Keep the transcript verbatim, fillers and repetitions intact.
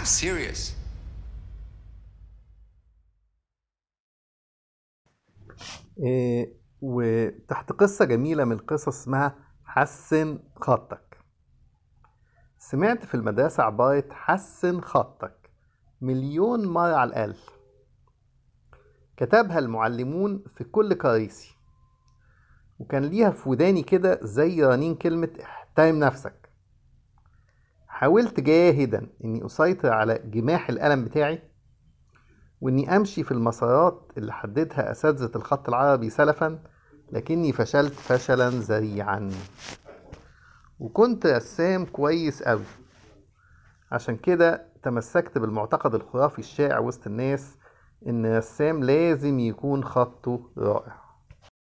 I'm serious. إيه وتحت قصة جميلة من القصص اسمها حسن خطك. سمعت في المدرسة عبارة حسن خطك مليون مرة على الأقل. كتبها المعلمون في كل كراسي، وكان ليها في وداني كده زي رنين كلمة احترم نفسك. حاولت جاهدا اني اسيطر على جماح القلم بتاعي، واني امشي في المسارات اللي حددها اساتذة الخط العربي سلفا، لكني فشلت فشلا ذريعا. وكنت رسام كويس قوي، عشان كده تمسكت بالمعتقد الخرافي الشائع وسط الناس ان الرسام لازم يكون خطه رائع.